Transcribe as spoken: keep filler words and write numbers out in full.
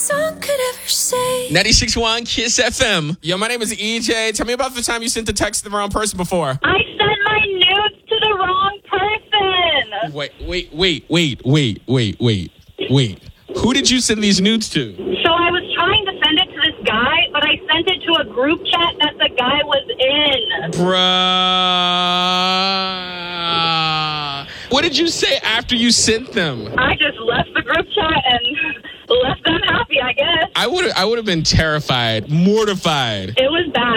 Song could ever say. ninety-six point one Kiss F M. Yo, my name is E J. Tell me about the time you sent the text to the wrong person before. I sent my nudes to the wrong person. Wait, wait, wait, wait, wait, wait, wait, wait. Who did you send these nudes to? So I was trying to send it to this guy, but I sent it to a group chat that the guy was in. Bruh. What did you say after you sent them? I just left the group chat and left them happy, I guess. I would I would have been terrified, mortified. It was bad.